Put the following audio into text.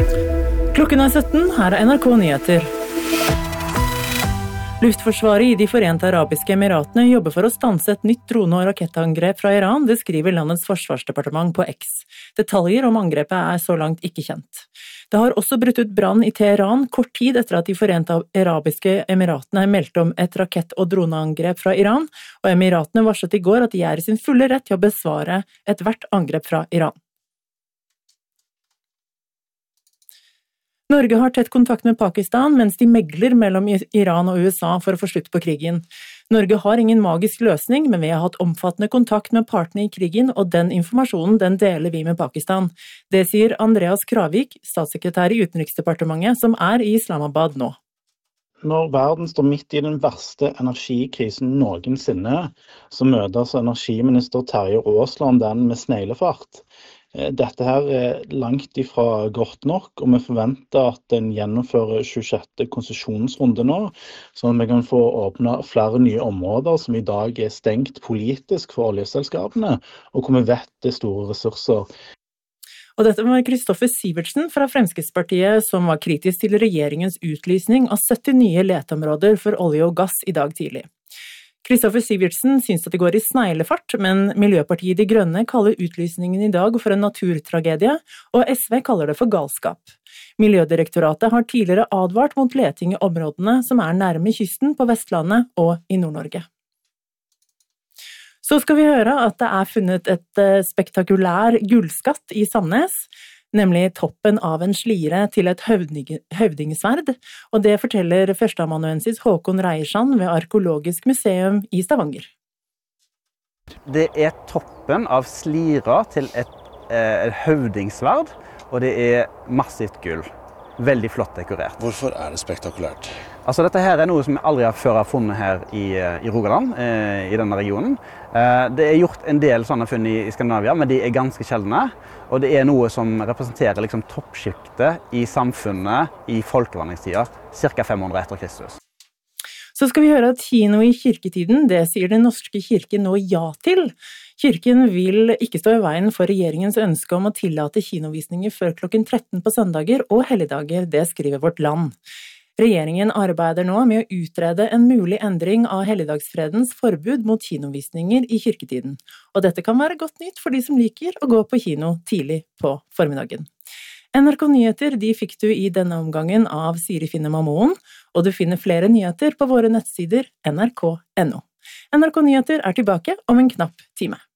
Klokken 17, her er NRK Nyheter. Luftforsvaret i de Forente Arabiske Emiratene jobber for å stanse et nytt drone- og rakettangrep fra Iran, det skriver landets forsvarsdepartement på X. Detaljer om angrepet er så langt ikke kjent. Det har også brutt ut brann i Teheran kort tid etter at de Forente Arabiske Emiratene meldte om et rakett- og droneangrep fra Iran, og Emiratene varslet i går at de er i sin fulle rett til å besvare ethvert angrep fra Iran. Norge har tett kontakt med Pakistan mens de megler mellom Iran og USA for å få slutt på krigen. Norge har ingen magisk løsning, men vi har hatt omfattende kontakt med partene i krigen, og den informasjonen den deler vi med Pakistan. Det sier Andreas Kravik, statssekretær i Utenriksdepartementet, som er i Islamabad nå. Når verden står midt i den verste energikrisen noensinne, så møtes energiminister Terje Aasland den med sneglefart. Dette her er langt ifra godt nok, og vi forventer at den gjennomfører 26. konsesjonsrunde nå, sånn at vi kan få åpne flere nye områder som i dag er stengt politisk for oljeselskapene, og hvor vi vet det er store ressurser. Og dette var Kristoffer Sivertsen fra Fremskrittspartiet som var kritisk til regjeringens utlysning av 70 nye leteområder for olje og gass i dag tidlig. Kristoffer Sivertsen synes at det går i sneglefart, men Miljøpartiet De Grønne kaller utlysningen i dag for en naturtragedie, og SV kaller det for galskap. Miljødirektoratet har tidligere advart mot leting i områdene som er nærme kysten på Vestlandet og i Nord-Norge. Så skal vi høre at det er funnet et spektakulær gullskatt i Sandnes, nemlig toppen av en slire til et høvdingsverd, og det forteller førsteamanuensis Håkon Reiersand ved Arkeologisk museum i Stavanger. Det er toppen av slira til et høvdingsverd, og det er massivt gull. Veldig flott dekorert. Hvorfor er det spektakulært? Altså, dette her er noe som vi aldri før har funnet her i Rogaland, i denne regionen. Det er gjort en del sånne funn i Skandinavia, men de er ganske sjeldne. Og det er noe som representerer liksom toppskiktet i samfunnet i folkevandringstida, ca. 500 etter Kristus. Så skal vi høre at kino i kirketiden, det sier Den norske kirke nå ja til. Kirken vil ikke stå i veien for regjeringens ønske om å tillate kinovisninger før klokken 13 på søndager og helligdager, det skriver Vårt Land. Regjeringen arbeider nå med å utrede en mulig endring av helligdagsfredens forbud mot kinovisninger i kirketiden. Og dette kan være godt nytt for de som liker å gå på kino tidlig på formiddagen. NRK Nyheter de fikk du i denne omgangen av Siri Finne Mamoen, og du finner flere nyheter på våre nettsider nrk.no. NRK Nyheter er tilbake om en knapp time.